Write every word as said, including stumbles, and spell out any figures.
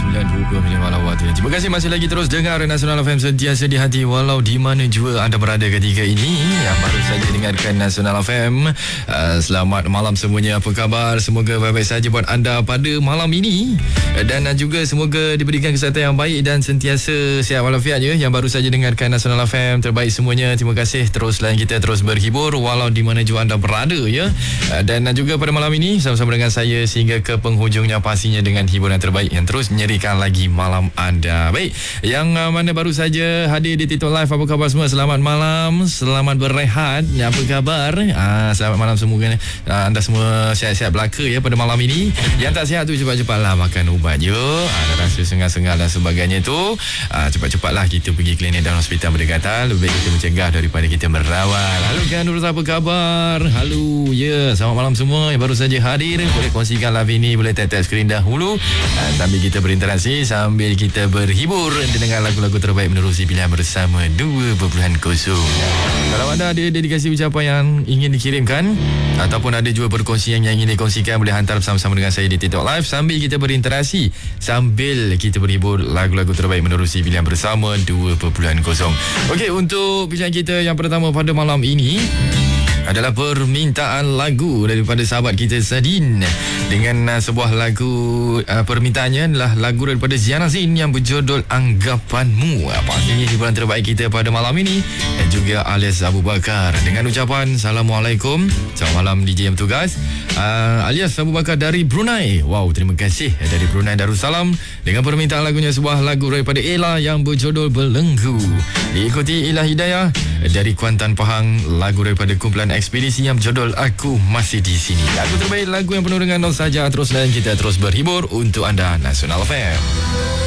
sembilan dua puluh minit malam waktu. Terima kasih masih lagi terus dengar Nasional F M sentiasa di hati walau di mana jua anda berada ketika ini. Yang baru saja dengarkan Nasional F M. Uh, selamat malam semuanya. Apa khabar? Semoga baik-baik saja buat anda pada malam ini. Dan uh, juga semoga diberikan kesihatan yang baik dan sentiasa sihat walafiat ya. Yang baru saja dengarkan Nasional F M. Terbaik semuanya. Terima kasih. Terus layan kita terus berhibur walau di mana jua anda berada ya. Uh, dan uh, juga pada malam ini sama-sama dengan saya sehingga ke penghujungnya pastinya dengan hiburan terbaik yang terus menyerikan lagi malam anda. Baik, yang uh, mana baru saja hadir di TikTok Live, apa khabar semua? Selamat malam, selamat berehat. Apa khabar? Ah, selamat malam semoga uh, anda semua sihat-sihat belaka ya pada malam ini. Yang tak sihat tu cepat-cepatlah makan ubat je. Ada rasa sengal-sengal dan sebagainya tu, uh, cepat-cepatlah kita pergi klinik dan hospital berdekatan. Lebih baik kita mencegah daripada kita merawat. Halo kan Nurul, apa khabar? Halo, ya, yeah. Selamat malam semua yang baru saja hadir. Boleh kongsikan live ini, boleh tap-tap skrin dahulu uh, sambil kita berinteraksi, sambil kita berhibur dengan lagu-lagu terbaik menerusi pilihan bersama dua perpuluhan kosong. Kalau anda ada dedikasi ucapan yang ingin dikirimkan ataupun ada juga perkongsian yang ingin dikongsikan, boleh hantar bersama-sama dengan saya di TikTok Live sambil kita berinteraksi, sambil kita berhibur lagu-lagu terbaik menerusi pilihan bersama dua perpuluhan kosong. Okey, untuk pilihan kita yang pertama pada malam ini adalah permintaan lagu daripada sahabat kita Sadin dengan uh, sebuah lagu uh, permintaannya adalah lagu daripada Ziana Zin yang berjudul Anggapanmu. Uh, pastinya hiburan terbaik kita pada malam ini dan juga alias Abu Bakar dengan ucapan Assalamualaikum. Selamat malam D J yang bertugas. Uh, alias Abu Bakar dari Brunei. Wow, terima kasih dari Brunei Darussalam dengan permintaan lagunya sebuah lagu daripada Ella yang berjudul Belenggu. Diikuti Ilah Hidayah dari Kuantan Pahang, lagu daripada kumpulan Ekspedisi yang berjudul Aku Masih di Sini. Lagu terbaik, lagu yang penuh dengan nostalgia. Terus dan kita terus berhibur untuk anda Nasional F M.